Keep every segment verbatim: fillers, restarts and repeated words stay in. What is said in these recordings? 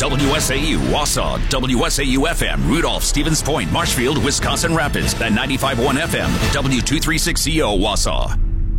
W S A U, Wausau, W S A U F M, Rudolph, Stevens Point, Marshfield, Wisconsin Rapids, and ninety-five point one F M, W two thirty-six C O, Wausau.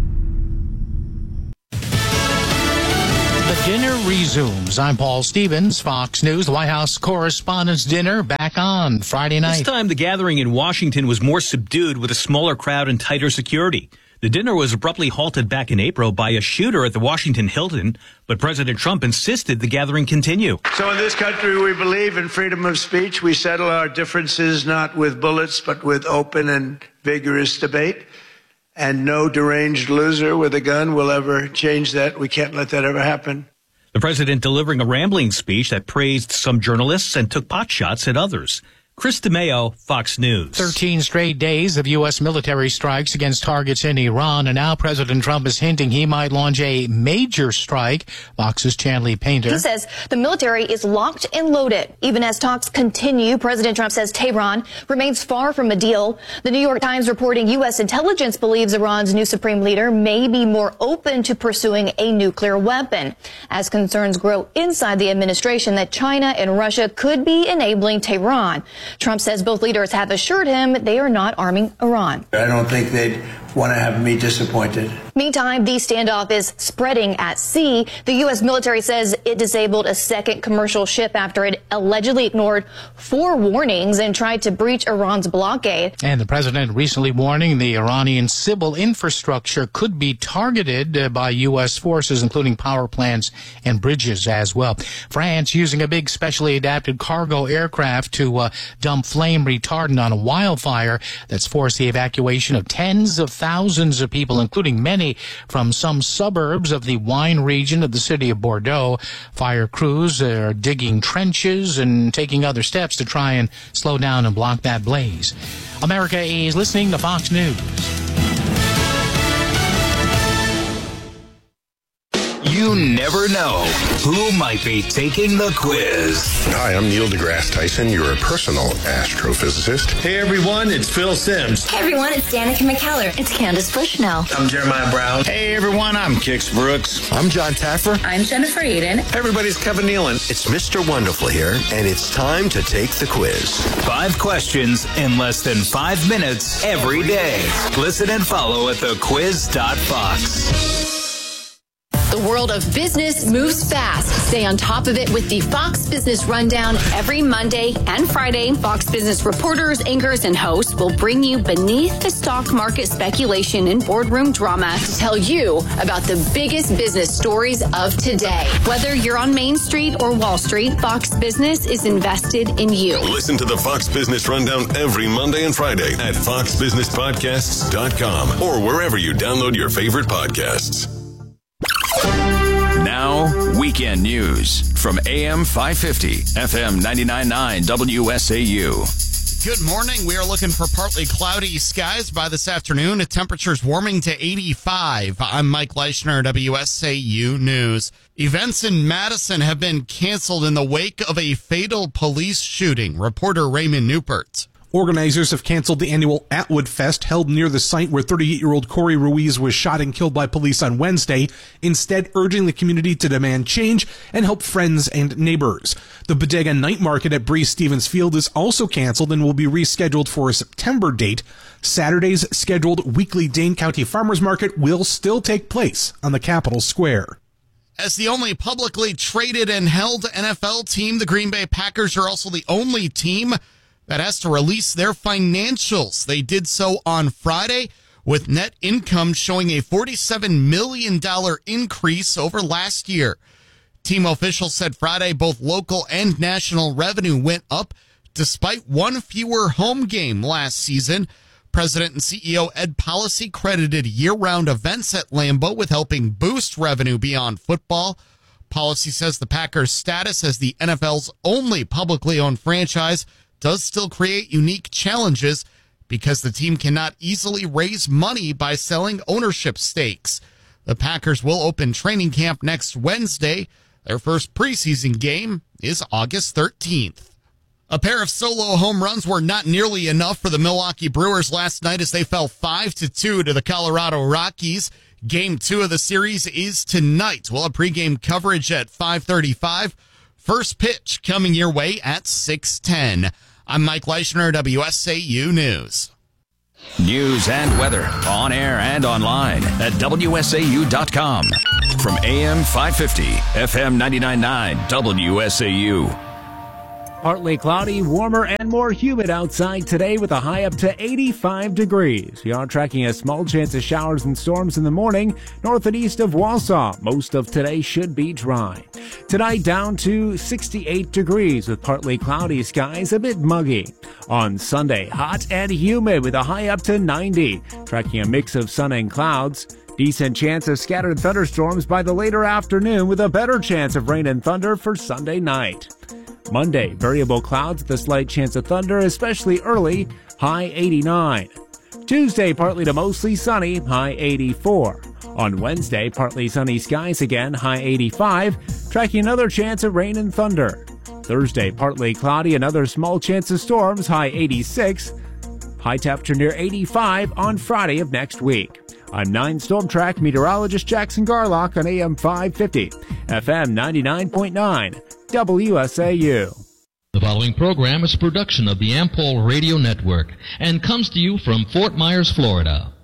The dinner resumes. I'm Paul Stevens, Fox News. The White House Correspondents' Dinner back on Friday night. This time, the gathering in Washington was more subdued with a smaller crowd and tighter security. The dinner was abruptly halted back in April by a shooter at the Washington Hilton, but President Trump insisted the gathering continue. So in this country, we believe in freedom of speech. We settle our differences not with bullets, but with open and vigorous debate. And no deranged loser with a gun will ever change that. We can't let that ever happen. The president delivering a rambling speech that praised some journalists and took potshots at others. Chris DeMeo, Fox News. thirteen straight days of U S military strikes against targets in Iran, and now President Trump is hinting he might launch a major strike. Fox's Chanley Painter. He says the military is locked and loaded. Even as talks continue, President Trump says Tehran remains far from a deal. The New York Times reporting U S intelligence believes Iran's new supreme leader may be more open to pursuing a nuclear weapon, as concerns grow inside the administration that China and Russia could be enabling Tehran. Trump says both leaders have assured him they are not arming Iran. I don't think they'd want to have me disappointed. Meantime, the standoff is spreading at sea. The U S military says it disabled a second commercial ship after it allegedly ignored four warnings and tried to breach Iran's blockade. And the president recently warning the Iranian civil infrastructure could be targeted uh, by U S forces, including power plants and bridges as well. France using a big specially adapted cargo aircraft to uh, dump flame retardant on a wildfire that's forced the evacuation of tens of thousands of people, including many from some suburbs of the wine region of the city of Bordeaux. Fire crews are digging trenches and taking other steps to try and slow down and block that blaze. America is listening to Fox News. You never know who might be taking the quiz. Hi, I'm Neil deGrasse Tyson, your personal astrophysicist. Hey everyone, it's Phil Sims. Hey everyone, it's Danica McKellar. It's Candace Bushnell. I'm Jeremiah Brown. Hey everyone, I'm Kix Brooks. I'm John Taffer. I'm Jennifer Aiden. Hey everybody's Kevin Nealon. It's Mister Wonderful here, and it's time to take the quiz. Five questions in less than five minutes every day. Listen and follow at the quiz dot fox. The world of business moves fast. Stay on top of it with the Fox Business Rundown every Monday and Friday. Fox Business reporters, anchors, and hosts will bring you beneath the stock market speculation and boardroom drama to tell you about the biggest business stories of today. Whether you're on Main Street or Wall Street, Fox Business is invested in you. Listen to the Fox Business Rundown every Monday and Friday at fox business podcasts dot com or wherever you download your favorite podcasts. Now, weekend news from A M five fifty, F M ninety-nine point nine W S A U. Good morning. We are looking for partly cloudy skies by this afternoon. Temperatures warming to eighty-five. I'm Mike Leischner, W S A U News. Events in Madison have been canceled in the wake of a fatal police shooting. Reporter Raymond Newpert. Organizers have canceled the annual Atwood Fest held near the site where thirty-eight-year-old Corey Ruiz was shot and killed by police on Wednesday, instead urging the community to demand change and help friends and neighbors. The Bodega Night Market at Breeze Stevens Field is also canceled and will be rescheduled for a September date. Saturday's scheduled weekly Dane County Farmers Market will still take place on the Capitol Square. As the only publicly traded and held N F L team, the Green Bay Packers are also the only team that has to release their financials. They did so on Friday, with net income showing a forty-seven million dollars increase over last year. Team officials said Friday both local and national revenue went up despite one fewer home game last season. President and C E O Ed Policy credited year-round events at Lambeau with helping boost revenue beyond football. Policy says the Packers' status as the N F L's only publicly owned franchise does still create unique challenges because the team cannot easily raise money by selling ownership stakes. The Packers will open training camp next Wednesday. Their first preseason game is August thirteenth. A pair of solo home runs were not nearly enough for the Milwaukee Brewers last night as they fell five to two to the Colorado Rockies. Game two of the series is tonight. We'll have pregame coverage at five thirty-five. First pitch coming your way at six ten. I'm Mike Leischner, W S A U News. News and weather on air and online at W S A U dot com. From A M five fifty, F M ninety-nine point nine, W S A U. Partly cloudy, warmer, and more humid outside today with a high up to eighty-five degrees. We are tracking a small chance of showers and storms in the morning north and east of Wausau. Most of today should be dry. Tonight down to sixty-eight degrees with partly cloudy skies, a bit muggy. On Sunday, hot and humid with a high up to ninety. Tracking a mix of sun and clouds. Decent chance of scattered thunderstorms by the later afternoon with a better chance of rain and thunder for Sunday night. Monday, variable clouds with a slight chance of thunder, especially early, high eighty-nine. Tuesday, partly to mostly sunny, high eighty-four. On Wednesday, partly sunny skies again, high eighty-five, tracking another chance of rain and thunder. Thursday, partly cloudy, another small chance of storms, high eighty-six. High temperature near eighty-five on Friday of next week. I'm nine Storm Track meteorologist Jackson Garlock on A M five fifty, F M ninety-nine point nine, W S A U. The following program is a production of the Ampol Radio Network and comes to you from Fort Myers, Florida.